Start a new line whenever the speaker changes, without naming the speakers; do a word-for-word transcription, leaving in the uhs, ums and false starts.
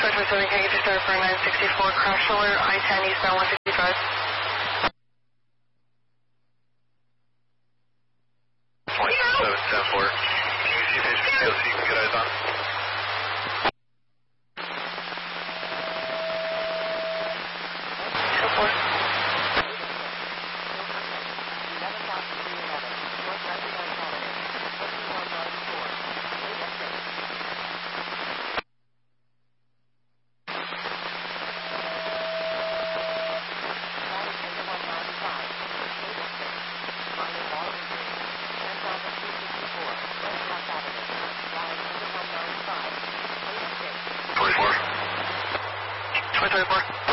twenty-seven, can you get your for nine sixty-four, crash alert, I ten eastbound one sixty-five.
twenty-seven, ten four. Can you see page P O C, you can get eyes on?
ten four.
twenty-four.
twenty-four.